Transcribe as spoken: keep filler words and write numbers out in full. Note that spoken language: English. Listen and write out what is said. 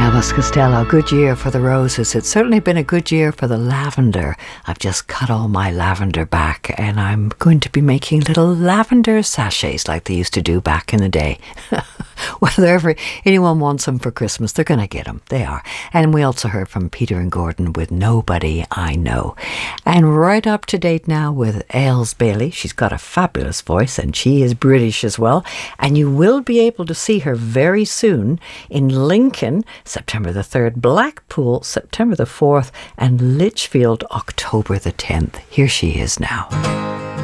Elvis Costello, good year for the roses. It's certainly been a good year for the lavender. I've just cut all my lavender back and I'm going to be making little lavender sachets like they used to do back in the day. Whether anyone wants them for Christmas, they're going to get them. They are. And we also heard from Peter and Gordon with Nobody I Know. And right up to date now with Ailes Bailey. She's got a fabulous voice and she is British as well. And you will be able to see her very soon in Lincoln, September the third, Blackpool, September the fourth, and Lichfield, October the tenth. Here she is now.